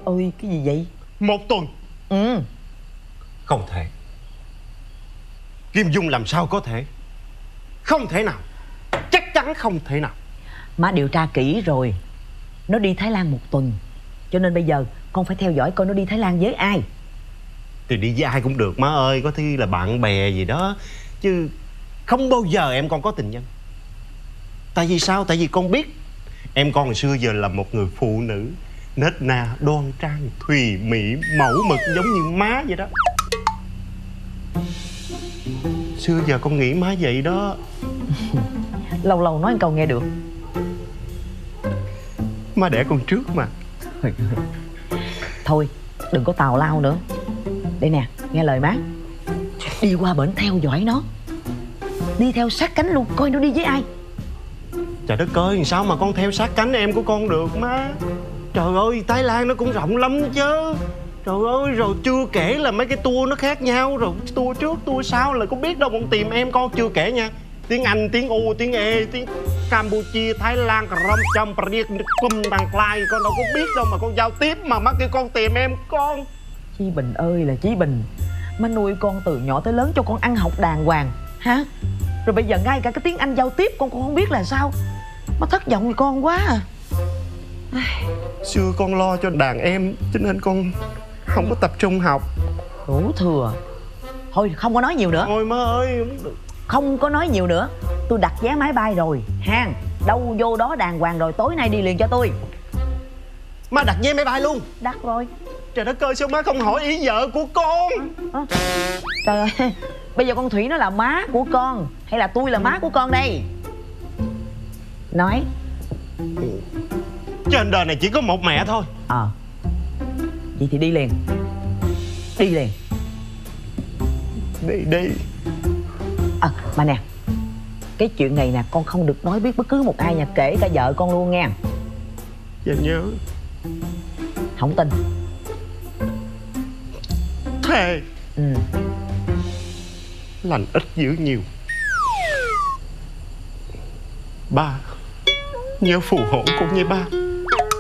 ơi, cái gì vậy? 1 tuần. Ừ. Không thể. Kim Dung làm sao có thể. Không thể nào. Chắc chắn không thể nào. Má điều tra kỹ rồi. Nó đi Thái Lan 1 tuần. Cho nên bây giờ con phải theo dõi coi nó đi Thái Lan với ai. Thì đi với ai cũng được má ơi. Có khi là bạn bè gì đó. Chứ không bao giờ em con có tình nhân. Tại vì sao? Tại vì con biết em con hồi xưa giờ là một người phụ nữ nết na, đoan trang, thùy mị, mẫu mực giống như má vậy đó. Xưa giờ con nghĩ má vậy đó. Lâu lâu nói một câu nghe được. Má đẻ con trước mà. Thôi đừng có tào lao nữa. Đây nè, nghe lời má. Đi qua bển theo dõi nó. Đi theo sát cánh luôn, coi nó đi với ai. Trời đất ơi, sao mà con theo sát cánh em của con được má. Trời ơi, Thái Lan nó cũng rộng lắm chứ. Trời ơi, rồi chưa kể là mấy cái tour nó khác nhau. Rồi tour trước, tour sau là con biết đâu con tìm em con. Chưa kể nha, tiếng Anh, tiếng U, tiếng E, tiếng Campuchia, Thái Lan, Rom Chom, Priet, Cum, Tàng Lai. Con đâu có biết đâu mà con giao tiếp mà má kêu con tìm em con. Chí Bình ơi là Chí Bình. Má nuôi con từ nhỏ tới lớn cho con ăn học đàng hoàng hả? Rồi bây giờ ngay cả cái tiếng Anh giao tiếp con không biết là sao. Má thất vọng vì con quá à. Xưa con lo cho đàn em cho nên con không có tập trung học. Đổ thừa. Thôi không có nói nhiều nữa. Ôi má ơi. Không có nói nhiều nữa. Tôi đặt vé máy bay rồi ha. Đâu vô đó đàng hoàng rồi, tối nay đi liền cho tôi. Má đặt vé máy bay luôn? Đặt rồi. Trời đất ơi, sao má không hỏi ý vợ của con? Trời ơi, bây giờ con Thủy nó là má của con hay là tôi là má của con đây? Nói. Trên đời này chỉ có một mẹ thôi. Vậy thì đi liền. Đi liền. Đi. Mà nè, cái chuyện này nè con không được nói biết bất cứ một ai nha, kể cả vợ con luôn nha. Dạ nhớ. Không tin. Thề. Lành ít dữ nhiều. Ba nhớ phù hộ con nha ba.